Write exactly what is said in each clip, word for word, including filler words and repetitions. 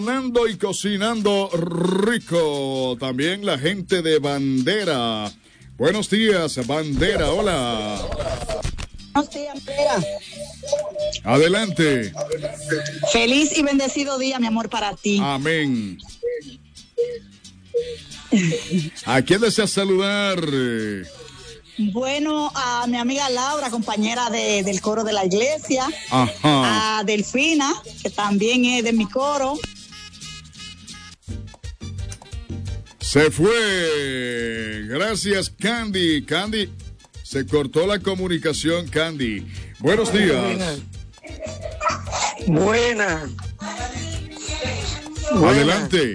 Cocinando y cocinando rico. También la gente de Bandera. Buenos días, Bandera. Hola. Buenos días, Bandera. Adelante. Feliz y bendecido día, mi amor, para ti. Amén. ¿A quién deseas saludar? Bueno, a mi amiga Laura, compañera de, del coro de la iglesia. Ajá. A Delfina, que también es de mi coro. Se fue. Gracias, Candy. Candy, se cortó la comunicación, Candy. Buenos días. Buena. Adelante.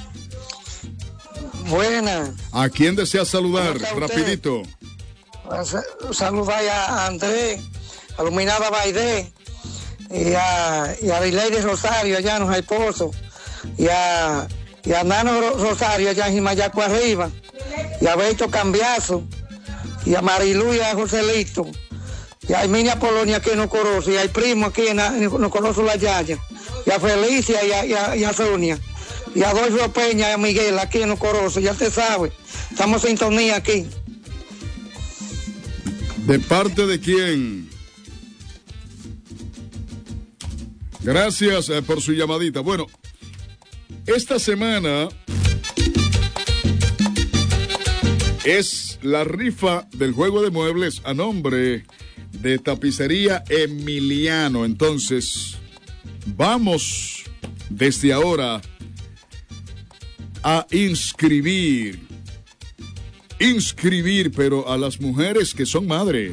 Buena. ¿A quién desea saludar? Rapidito. Saludar a Andrés, a Luminada Baidé, y a, y a Dileide Rosario allá en los Pozo, y a, y a Nano Rosario allá en Jimayaco arriba, y a Beto Cambiazo, y a Marilu y a Joselito, y a Emilia Polonia que no conoce, y al primo aquí en, no conoce la Yaya, y a Felicia y a, y a, y a Sonia, y a Adolfo Peña y a Miguel aquí en no conoce, ya se sabe, estamos en sintonía aquí. ¿De parte de quién? Gracias eh, por su llamadita. Bueno, esta semana es la rifa del juego de muebles a nombre de Tapicería Emiliano. Entonces, vamos desde ahora a inscribir. Inscribir, pero a las mujeres que son madres.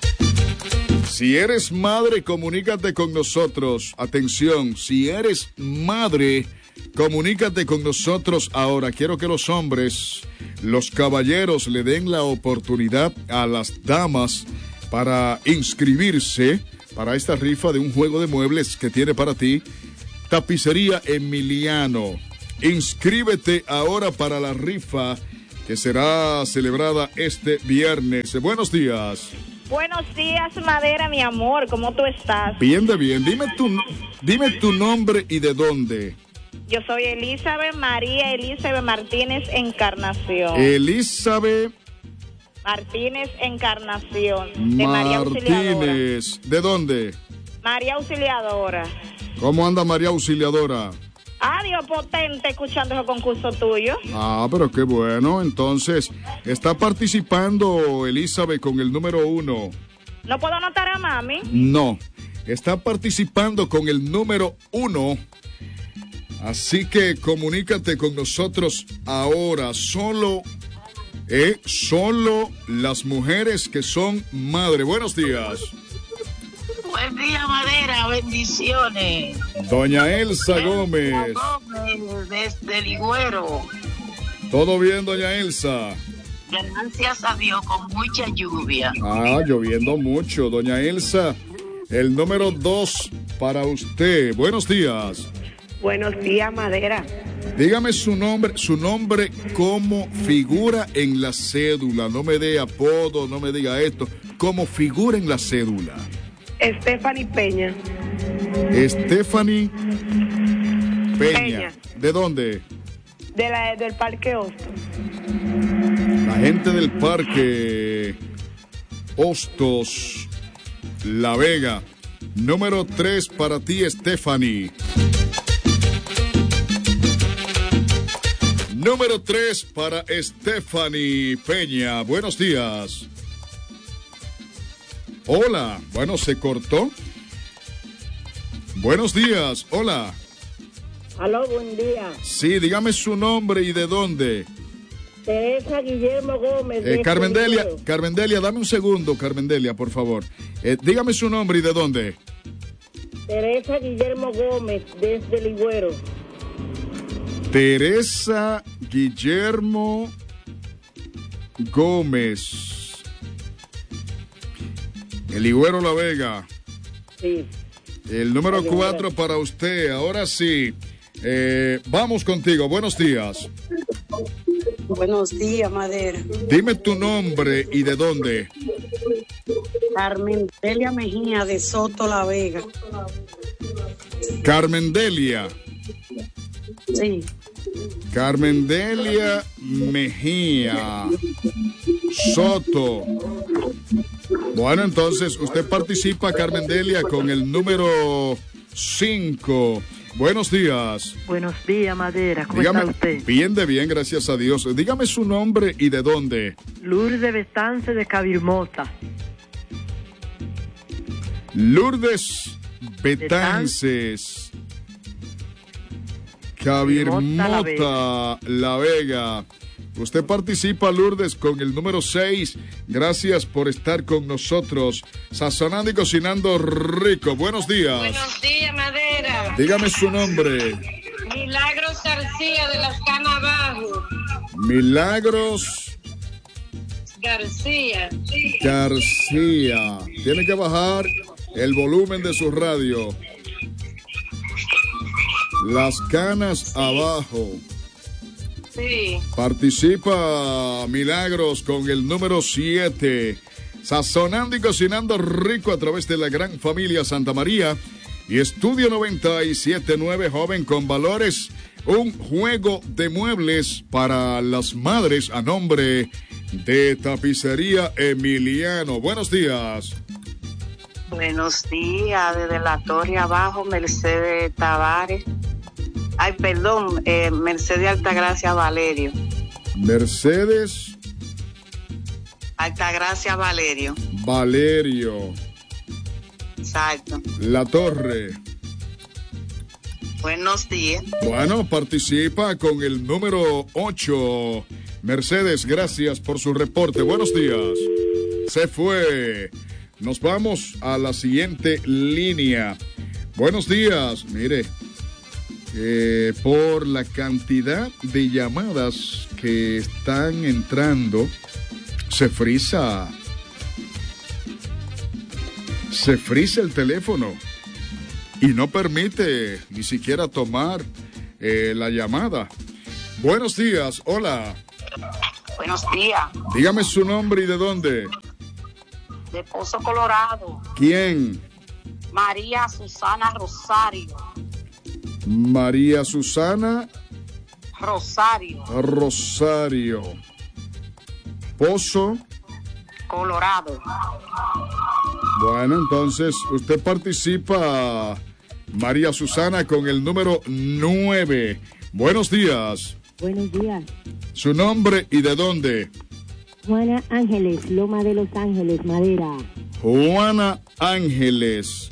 Si eres madre, comunícate con nosotros. Atención, si eres madre, comunícate con nosotros ahora. Quiero que los hombres, los caballeros, le den la oportunidad a las damas para inscribirse para esta rifa de un juego de muebles que tiene para ti Tapicería Emiliano. Inscríbete ahora para la rifa que será celebrada este viernes. Buenos días. Buenos días, Madera, mi amor. ¿Cómo tú estás? Bien de bien. Dime tu, dime tu nombre y de dónde. Yo soy Elizabeth María Elizabeth Martínez Encarnación. Elizabeth Martínez Encarnación. De María Auxiliadora. Martínez. ¿De dónde? María Auxiliadora. ¿Cómo anda María Auxiliadora? Adiós, potente, escuchando el concurso tuyo. Ah, pero qué bueno. Entonces, está participando Elizabeth con el número uno. ¿No puedo anotar a mami? No, está participando con el número uno. Así que comunícate con nosotros ahora. Solo, eh, solo las mujeres que son madre. Buenos días. Buen día, Madera, bendiciones. Doña Elsa Gómez. Gómez, desde Ligüero. ¿Todo bien, doña Elsa? Gracias a Dios, con mucha lluvia. Ah, lloviendo mucho. Doña Elsa, el número dos para usted. Buenos días. Buenos días, Madera. Dígame su nombre, su nombre como figura en la cédula. No me dé apodo, no me diga esto. Como figura en la cédula. Stephanie Peña. Stephanie Peña. Peña. ¿De dónde? De la, del Parque Hostos. La gente del Parque Hostos, La Vega. Número tres para ti, Stephanie. Número tres para Stephanie Peña. Buenos días. Hola, bueno, se cortó. Buenos días, hola. Aló, buen día. Sí, dígame su nombre y de dónde. Teresa Guillermo Gómez. Eh, Carmendelia, Carmendelia, dame un segundo, Carmendelia, por favor. Eh, dígame su nombre y de dónde. Teresa Guillermo Gómez, desde Ligüero. Teresa Guillermo Gómez. El Ligüero La Vega. Sí. El número cuatro para usted. Ahora sí. Eh, vamos contigo. Buenos días. Buenos días, Madera. Dime tu nombre y de dónde. Carmen Delia Mejía, de Soto La Vega. Carmen Delia. Sí. Carmen Delia Mejía Soto. Bueno, entonces usted participa, Carmen Delia, con el número cinco. Buenos días. Buenos días, Madera. ¿Cómo Dígame, está usted? Bien de bien, gracias a Dios. Dígame su nombre y de dónde. Lourdes Bestance de Cabirmota. Lourdes Betances. Cabirmota La Vega. Usted participa, Lourdes, con el número seis. Gracias por estar con nosotros. Sazonando y cocinando rico. Buenos días. Buenos días, Madera. Dígame su nombre. Milagros García de las Canas Abajo. Milagros García. García. Tiene que bajar el volumen de su radio. Las Canas Abajo. Sí. Participa Milagros con el número siete. Sazonando y cocinando rico a través de la gran familia Santa María y Estudio noventa y siete punto nueve, joven con valores. Un juego de muebles para las madres a nombre de Tapicería Emiliano. Buenos días. Buenos días, desde la Torre Abajo, Mercedes Tavares. Ay, perdón, eh, Mercedes Altagracia Valerio. Mercedes Altagracia Valerio. Valerio. Exacto. La Torre. Buenos días. Bueno, participa con el número ocho. Mercedes, gracias por su reporte. Buenos días. Se fue. Nos vamos a la siguiente línea. Buenos días. Mire, eh, por la cantidad de llamadas que están entrando, se frisa. Se frisa el teléfono y no permite ni siquiera tomar eh, la llamada. Buenos días, hola. Buenos días. Dígame su nombre y de dónde. De Pozo Colorado. ¿Quién? María Susana Rosario. María Susana Rosario. Rosario. Pozo Colorado. Bueno, entonces usted participa, María Susana, con el número nueve. Buenos días. Buenos días. Su nombre y de dónde. Juana Ángeles, Loma de Los Ángeles, Madera. Juana Ángeles,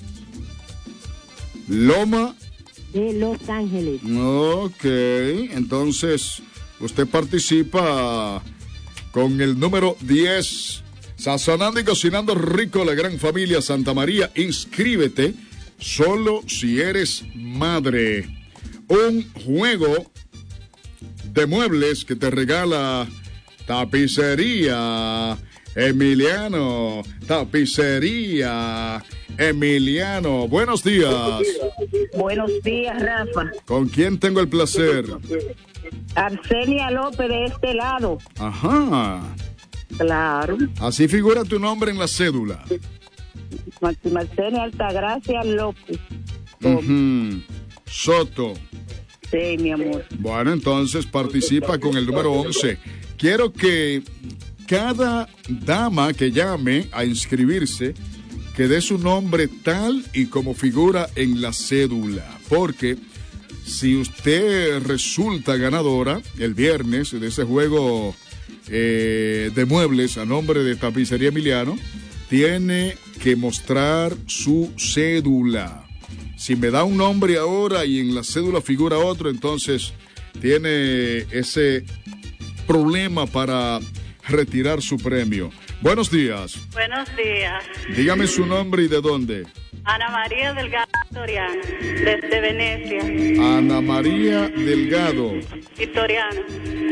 Loma de Los Ángeles. Ok, entonces usted participa con el número diez. Sazonando y cocinando rico, la gran familia Santa María. Inscríbete solo si eres madre. Un juego de muebles que te regala Tapicería Emiliano. Tapicería Emiliano. Buenos días. Buenos días, Rafa. ¿Con quién tengo el placer? Arsenia López de este lado. Ajá. Claro. Así figura tu nombre en la cédula. Arsenia Altagracia López. Uh-huh. Soto. Sí, mi amor. Bueno, entonces participa con el número once. Quiero que cada dama que llame a inscribirse, que dé su nombre tal y como figura en la cédula. Porque si usted resulta ganadora el viernes de ese juego eh, de muebles a nombre de Tapicería Emiliano, tiene que mostrar su cédula. Si me da un nombre ahora y en la cédula figura otro, entonces tiene ese problema para retirar su premio. Buenos días. Buenos días. Dígame su nombre y de dónde. Ana María Delgado Toriano, desde Venecia. Ana María Delgado. Toriano.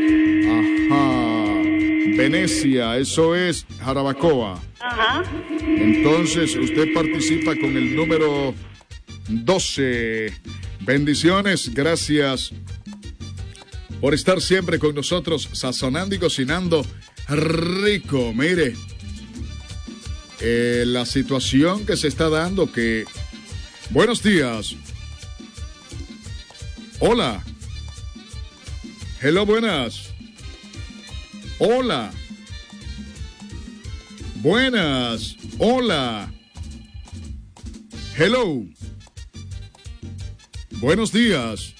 Ajá. Venecia, eso es Jarabacoa. Ajá. Entonces usted participa con el número doce. Bendiciones, gracias por estar siempre con nosotros, sazonando y cocinando rico. Mire, eh, la situación que se está dando que... Buenos días. Hola. Hello, buenas. Hola. Buenas. Hola. Hello. Buenos días.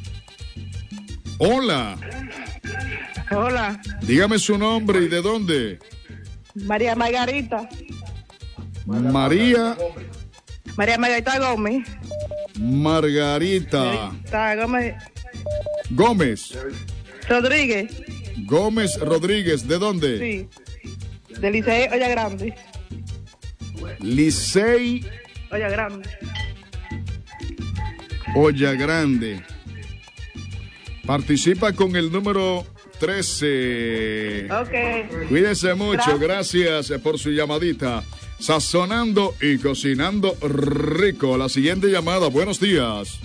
Hola. Hola. Dígame su nombre y de dónde. María Margarita. María. María Margarita Gómez. Margarita. Margarita Gómez. Gómez. Rodríguez. Gómez Rodríguez. ¿De dónde? Sí. De Licey Olla Grande. Licey Olla Grande. Olla Grande. Participa con el número trece. Ok. Cuídese mucho. Gracias, Gracias por su llamadita. Sazonando y cocinando rico. La siguiente llamada. Buenos días.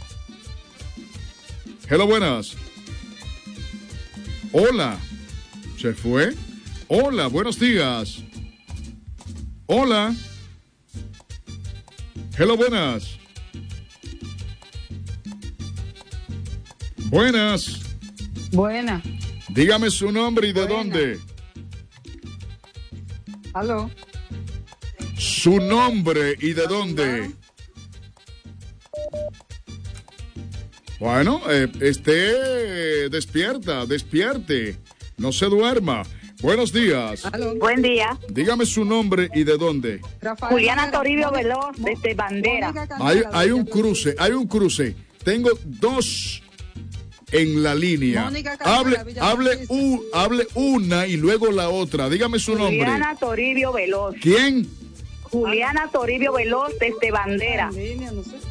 Hello, buenas. Hola. ¿Se fue? Hola, buenos días. Hola. Hello, buenas. Buenas. Buena. Dígame su nombre y de Buena. dónde. Aló. Su nombre y de dónde. Bueno, eh, esté despierta, despierte. No se duerma. Buenos días. Aló. Buen día. Dígame su nombre y de dónde. Rafael Juliana Manera, Toribio Mónica- Veloz, desde Bandera. Mónica Hay, Canela, hay un Villa cruce, hay un cruce. Tengo dos en la línea. Mónica Canela, Hable, Villa hable, Bautista. un, hable una y luego la otra. Dígame su nombre. Juliana Toribio Veloz. ¿Quién? Juliana Toribio Veloz, desde Bandera. En línea, no sé.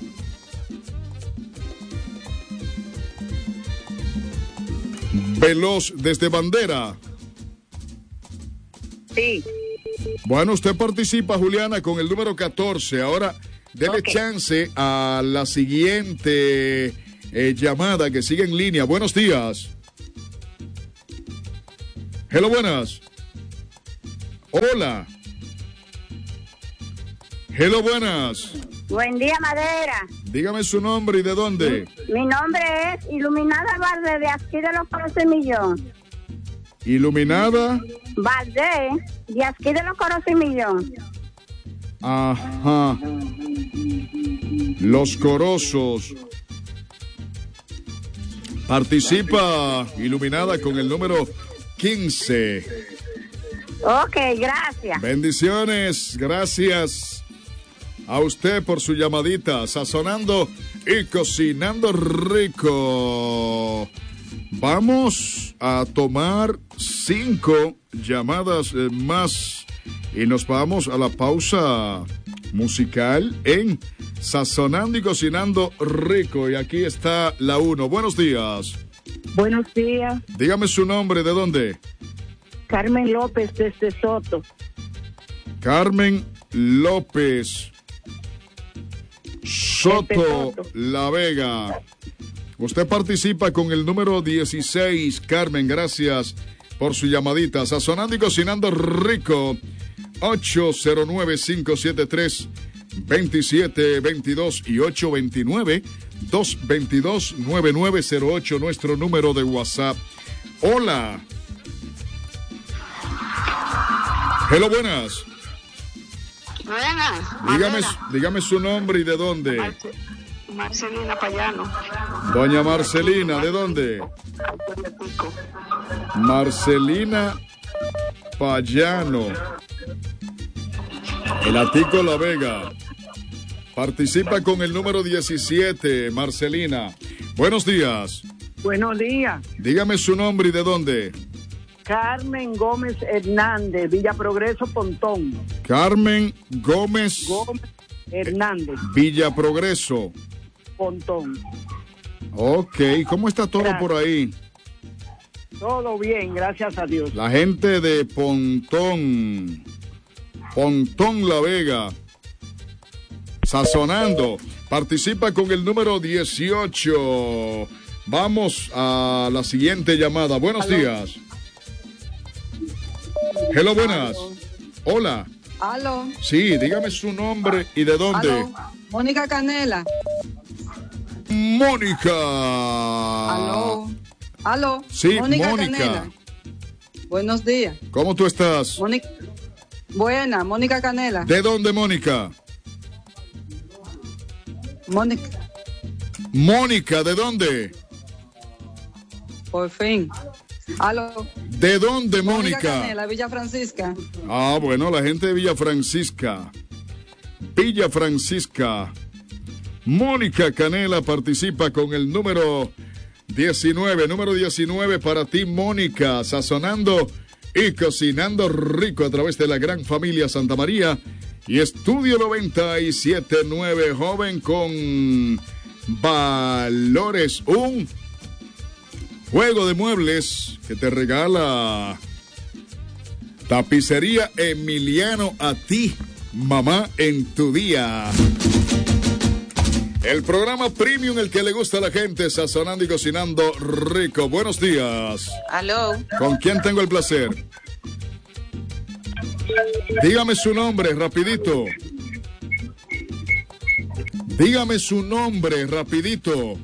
Veloz desde Bandera. Sí. Bueno, usted participa, Juliana, con el número catorce. Ahora, dele Ok. chance a la siguiente eh, llamada que sigue en línea. Buenos días. Hello, buenas. Hola. Hello, buenas. Buen día, Madera. Dígame su nombre y de dónde. Mi nombre es Iluminada Valdés, de aquí de los Coros Millón. Iluminada. Valdés, de aquí de los Coros Millón. Ajá. Los Corosos. Participa, Iluminada, con el número quince. Ok, gracias. Bendiciones, gracias a usted por su llamadita, sazonando y cocinando rico. Vamos a tomar cinco llamadas eh, más y nos vamos a la pausa musical en Sazonando y Cocinando Rico. Y aquí está la uno. Buenos días. Buenos días. Dígame su nombre, ¿de dónde? Carmen López, desde Soto. Carmen López Soto, Soto. La Vega. Usted participa con el número dieciséis. Carmen, gracias por su llamadita. Sazonando y Cocinando Rico. ocho cero nueve, cinco siete tres, dos siete dos dos y ocho dos nueve, dos dos dos, nueve nueve cero ocho, nuestro número de WhatsApp. Hola. Hello, buenas. Buenas. Dígame, Madera. dígame su nombre y de dónde. Marce- Marcelina Payano. Doña Marcelina, ¿de dónde? Pico. Marcelina Payano. El Atico La Vega. Participa con el número diecisiete, Marcelina. Buenos días. Buenos días. Dígame su nombre y de dónde. Carmen Gómez Hernández, Villa Progreso, Pontón. Carmen Gómez Gómez Hernández, Villa Progreso. Pontón. Ok, ¿cómo está todo Gracias. por ahí? Todo bien, gracias a Dios. La gente de Pontón. Pontón La Vega. Sazonando. Participa con el número dieciocho. Vamos a la siguiente llamada. Buenos Aló. días. Hello, buenas. Aló. Hola. Aló. Sí, dígame su nombre y de dónde. Aló. Mónica Canela. Mónica. Aló. Aló. Sí, Mónica. Mónica. Canela. Buenos días. ¿Cómo tú estás? Mónica. Buena, Mónica Canela. ¿De dónde, Mónica? Mónica. Mónica, ¿de dónde? Por fin. Aló. ¿De dónde, Mónica? Mónica Canela, Villa Francisca. Ah, bueno, la gente de Villa Francisca. Villa Francisca. Mónica Canela participa con el número diecinueve. Número diecinueve para ti, Mónica. Sazonando y cocinando rico a través de la gran familia Santa María. Y Estudio noventa y siete punto nueve, joven con valores. Un juego de muebles que te regala Tapicería Emiliano, a ti, mamá, en tu día. El programa premium, el que le gusta a la gente, sazonando y cocinando rico. Buenos días. Aló. ¿Con quién tengo el placer? Dígame su nombre, rapidito. Dígame su nombre, rapidito.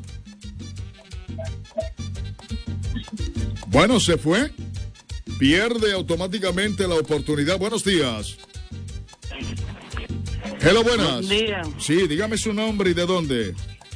Bueno, se fue. Pierde automáticamente la oportunidad. Buenos días. Hello, buenas. Buenos días. Sí, dígame su nombre y de dónde.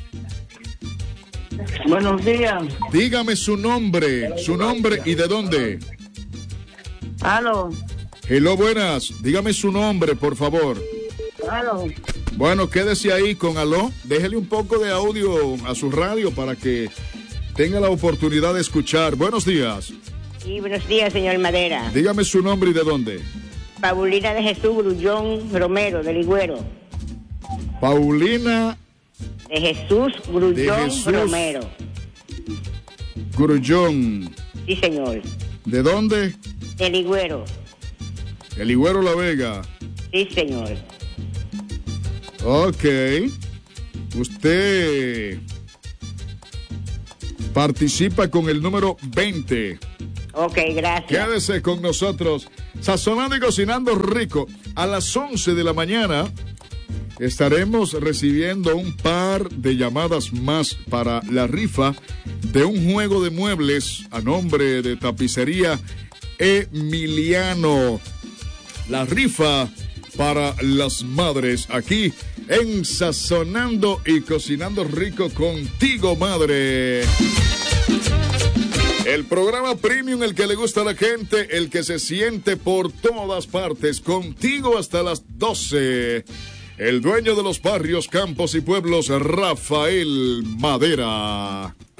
Buenos días. Dígame su nombre, su nombre y de dónde. Aló. Hello, buenas. Dígame su nombre, por favor. Aló. Bueno, quédese ahí con aló. Déjele un poco de audio a su radio para que tenga la oportunidad de escuchar. Buenos días. Sí, buenos días, señor Madera. Dígame su nombre y de dónde. Paulina de Jesús Grullón Romero, de Ligüero. Paulina de Jesús Grullón de Jesús Romero. Grullón. Sí, señor. ¿De dónde? De Ligüero. El Ligüero La Vega. Sí, señor. Ok. Usted participa con el número veinte. Ok, gracias. Quédese con nosotros, sazonando y cocinando rico. A las once de la mañana estaremos recibiendo un par de llamadas más para la rifa de un juego de muebles a nombre de Tapicería Emiliano. La rifa para las madres aquí en Sazonando y Cocinando Rico contigo, madre. El programa premium, el que le gusta a la gente, el que se siente por todas partes, contigo hasta las doce. El dueño de los barrios, campos y pueblos, Rafael Madera.